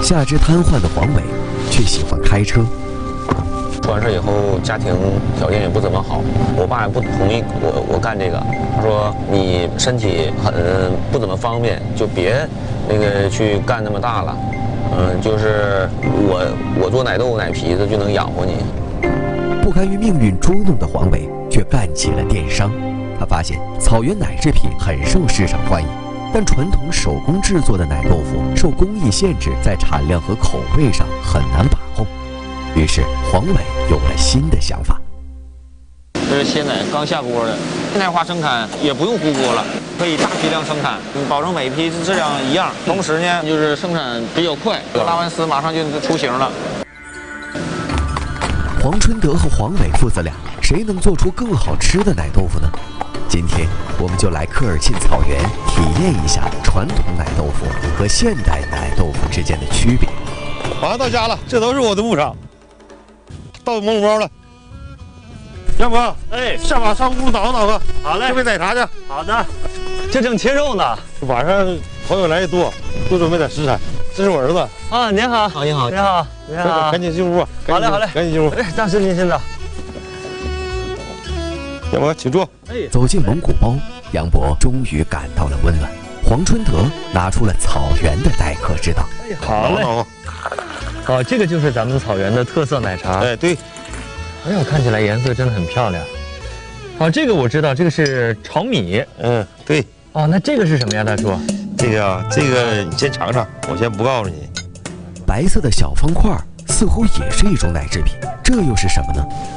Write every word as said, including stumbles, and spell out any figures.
下肢瘫痪的黄伟却喜欢开车。 出完事以后，家庭条件也不怎么好，我爸也不同意我我干这个。他说你身体很不怎么方便，就别那个去干那么大了。嗯，就是我我做奶豆奶皮子就能养活你。 不甘于命运捉弄的黄伟却干起了电商。他发现草原奶制品很受市场欢迎，但传统手工制作的奶豆腐受工艺限制，在产量和口味上很难把控。于是黄伟有了新的想法。 这是鲜奶刚下锅的，现代化生产也不用糊锅了，可以大批量生产，保证每批质量一样。同时呢，就是生产比较快，拉完丝马上就出型了。 黄春德和黄伟父子俩，谁能做出更好吃的奶豆腐呢？今天我们就来科尔沁草原体验一下传统奶豆腐和现代奶豆腐之间的区别。 马上到家了，这都是我的牧场，到蒙古包了。要不，哎，下马上屋挠挠吧。好嘞，准备宰茶去。好的， 这正切肉呢。 晚上朋友来的多，多准备点食材。这是我儿子。 啊，您好， 好，你好， 您好，您好。 赶紧进屋。 好嘞，好嘞， 赶紧进屋。 哎，大师您先走。 杨博，请坐。 走进蒙古包，杨博终于感到了温暖。黄春德拿出了草原的待客之道。 好嘞。哦，这个就是咱们草原的特色奶茶。 哎，对。 哎呦，看起来颜色真的很漂亮。哦，这个我知道，这个是炒米。 嗯，对。 哦，那这个是什么呀，大叔？ 这个啊，这个你先尝尝，我先不告诉你。 白色的小方块似乎也是一种奶制品，这又是什么呢？